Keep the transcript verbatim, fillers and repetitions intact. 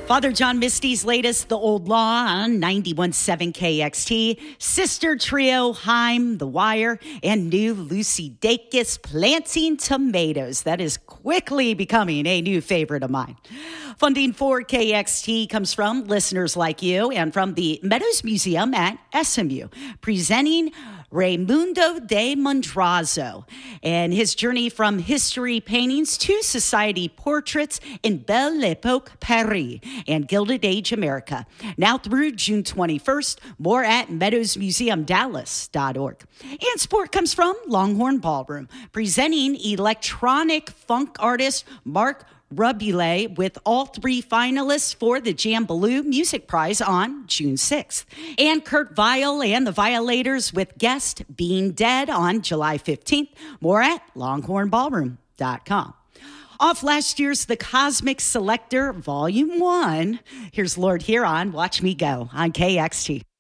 Father John Misty's latest, The Old Law, on ninety-one point seven K X T. Sister Trio, Haim, The Wire, and new Lucy Dacus, Planting Tomatoes. That is quickly becoming a new favorite of mine. Funding for K X T comes from listeners like you and from the Meadows Museum at S M U, presenting Raimundo de Mondrazo and his journey from history paintings to society portraits in Belle Epoque Paris and Gilded Age America. Now through June twenty-first, more at meadows museum dallas dot org. And support comes from Longhorn Ballroom, presenting electronic funk artist Mark Rabelais with all three finalists for the Jambaloo Music Prize on June sixth. And Kurt Vile and the Violators with guest Being Dead on July fifteenth. More at longhorn ballroom dot com. Off last year's The Cosmic Selector, Volume one, here's Lord Huron, Watch Me Go on K X T.